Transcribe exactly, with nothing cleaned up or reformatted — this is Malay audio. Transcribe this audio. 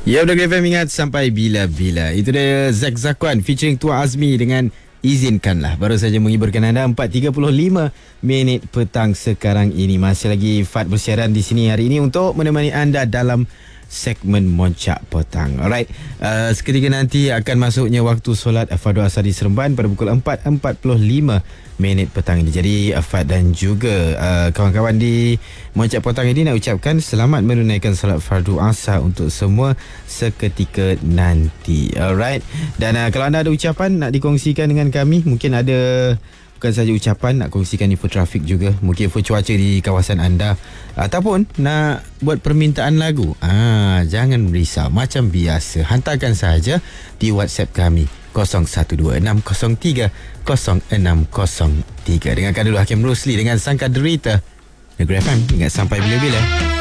Ya, udah F M ingat sampai bila-bila. Itu dia Zack Zakwan featuring Tua Azmi dengan Izinkanlah. Baru saja menghiburkan anda empat tiga puluh lima minit petang sekarang ini. Masih lagi Fad bersiaran di sini hari ini untuk menemani anda dalam segmen Moncak Petang. Alright, uh, seketika nanti akan masuknya waktu solat Fardu Asar di Seremban pada pukul empat empat puluh lima minit petang ini. Jadi Fad dan juga uh, kawan-kawan di Moncak Petang ini nak ucapkan selamat menunaikan solat Fardu Asar untuk semua seketika nanti. Alright, dan uh, kalau anda ada ucapan nak dikongsikan dengan kami, mungkin ada bukan saja ucapan, nak kongsikan info trafik juga, mungkin info cuaca di kawasan anda, ataupun nak buat permintaan lagu, ah, jangan risau, macam biasa hantarkan sahaja di WhatsApp kami kosong satu dua enam kosong tiga kosong enam kosong tiga. Dengarkan dulu Hakim Rusli dengan Sangka Derita. Negeri F M ingat sampai bila-bila.